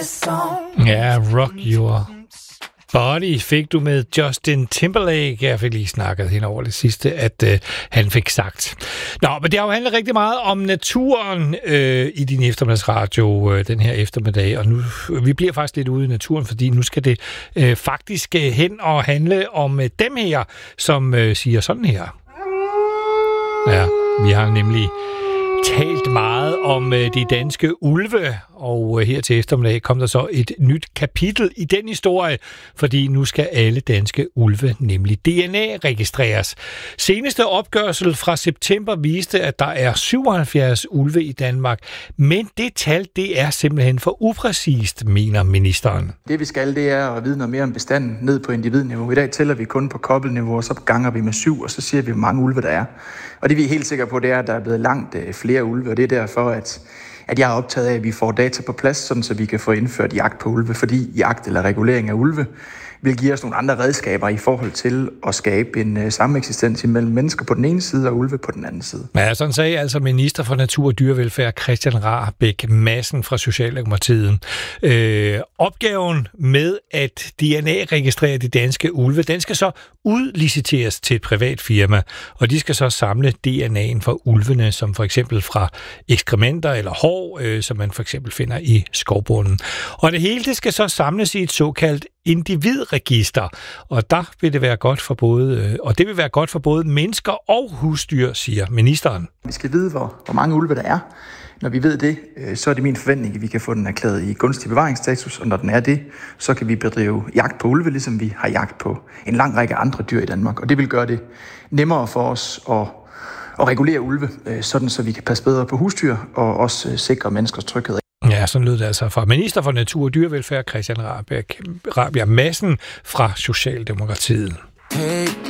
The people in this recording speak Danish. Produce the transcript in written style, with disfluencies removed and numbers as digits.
Ja, Rock Your Body fik du med Justin Timberlake. Jeg fik lige snakket hen over det sidste, at han fik sagt. Nå, men det har jo handlet rigtig meget om naturen i din eftermiddagsradio den her eftermiddag, og nu vi bliver faktisk lidt ude i naturen, fordi nu skal det faktisk hen og handle om dem her, som siger sådan her. Ja, vi har nemlig talt meget om de danske ulve, og her til eftermiddag kom der så et nyt kapitel i den historie, fordi nu skal alle danske ulve nemlig DNA-registreres. Seneste opgørelse fra september viste, at der er 77 ulve i Danmark, men det tal, det er simpelthen for upræcist, mener ministeren. Det vi skal, det er at vide noget mere om bestanden ned på individniveau. I dag tæller vi kun på kobbelniveau, og så ganger vi med 7, og så siger vi, hvor mange ulve der er. Og det vi er helt sikre på, det er, at der er blevet langt flere ulve, og det er derfor, at jeg er optaget af, at vi får data på plads, sådan så vi kan få indført jagt på ulve, fordi jagt eller regulering af ulve vil give os nogle andre redskaber i forhold til at skabe en sameksistens mellem mennesker på den ene side og ulve på den anden side. Ja, sådan sagde altså minister for Natur og Dyrevelfærd Christian Rahbek Madsen fra Socialdemokratiet. Opgaven med at DNA-registrere de danske ulve, den skal så udliciteres til et privat firma, og de skal så samle DNA'en fra ulvene, som for eksempel fra ekskrementer eller hår, som man for eksempel finder i skovbunden. Og det hele det skal så samles i et såkaldt individregister, og der vil det være godt for både mennesker og husdyr, siger ministeren. Vi skal vide, hvor mange ulve der er. Når vi ved det, så er det min forventning, at vi kan få den erklæret i gunstig bevaringsstatus, og når den er det, så kan vi bedrive jagt på ulve, ligesom vi har jagt på en lang række andre dyr i Danmark. Og det vil gøre det nemmere for os at regulere ulve, sådan så vi kan passe bedre på husdyr og også sikre menneskers tryghed. Ja, sådan lød det altså fra minister for Natur og Dyrevelfærd Christian Rahbek Madsen fra Socialdemokratiet. Hey,